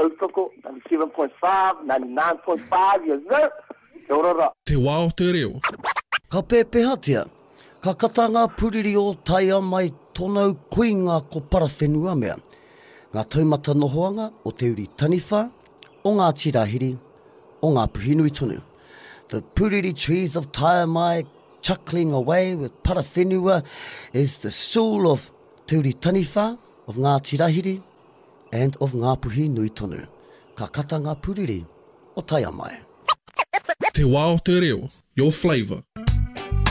toko, 97.5, 99.5, yes sir. Te orora. Te wā o te reo. Ka pēpehatia, ka kata ngā puriri o taia mai tonau kuinga ko parawhenua mea. Ngā taumata nohoanga o te uri taniwha, o ngā tirahiri, o ngā puhinui tonu. The puriri trees of Taiamai chuckling away with parawhenua is the soul of te uri taniwha, of ngā tirahiri, and of ngā puhinui tonu. Ka kata ngā puriri o Taiamai. Te wā o te reo. Your flavour.